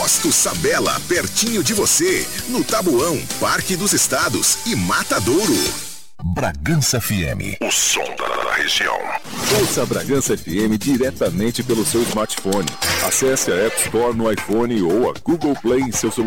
Posto Sabela, pertinho de você, no Tabuão, Parque dos Estados e Matadouro. Bragança FM, o som da região. Ouça a Bragança FM diretamente pelo seu smartphone. Acesse a App Store no iPhone ou a Google Play em seu celular.